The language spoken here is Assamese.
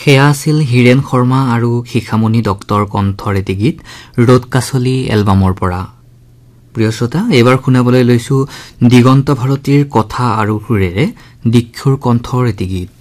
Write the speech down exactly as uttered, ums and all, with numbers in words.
সেয়া আছিল হীৰেন শৰ্মা আৰু শিখামণি ডক্টৰ কণ্ঠৰ এটি গীত ৰ'দকাছলি এলবামৰ পৰা। প্ৰিয় শ্ৰোতা, এইবাৰ শুনাবলৈ লৈছো দিগন্ত ভাৰতীৰ কথা আৰু সুৰেৰে দীক্ষুৰ কণ্ঠৰ এটি গীত।